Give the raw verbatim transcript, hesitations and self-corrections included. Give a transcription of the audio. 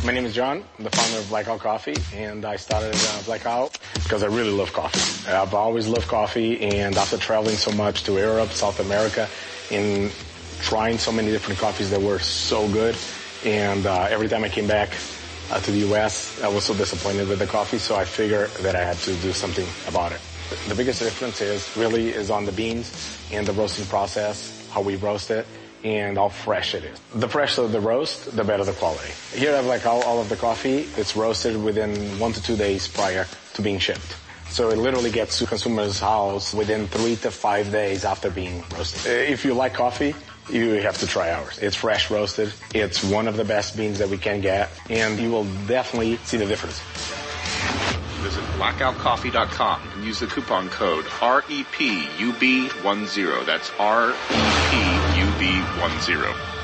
My name is John. I'm the founder of Blackout Coffee, and I started uh, Blackout because I really love coffee. I've always loved coffee, and after traveling so much to Europe, South America, and trying so many different coffees that were so good, and uh, every time I came back uh, to the U S, I was so disappointed with the coffee, so I figured that I had to do something about it. The biggest difference is really is on the beans and the roasting process, how we roast it, and how fresh it is. The fresher the roast, the better the quality. Here I have like all, all of the coffee. It's roasted within one to two days prior to being shipped. So it literally gets to consumer's house within three to five days after being roasted. If you like coffee, you have to try ours. It's fresh roasted. It's one of the best beans that we can get, and you will definitely see the difference. Visit blackout coffee dot com and use the coupon code R E P U B ten. That's R E P U B ten.